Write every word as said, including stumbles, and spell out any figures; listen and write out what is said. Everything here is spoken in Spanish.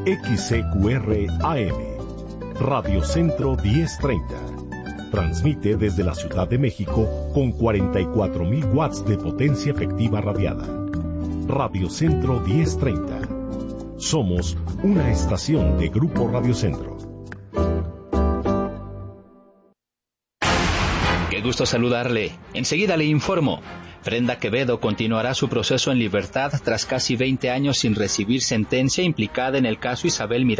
X C Q R A M, Radio Centro diez treinta. Transmite desde la Ciudad de México con cuarenta y cuatro mil watts de potencia efectiva radiada. Radio Centro diez treinta. Somos una estación de Grupo Radio Centro. Qué gusto saludarle. Enseguida le informo. Brenda Quevedo continuará su proceso en libertad tras casi veinte años sin recibir sentencia, implicada en el caso Isabel Miranda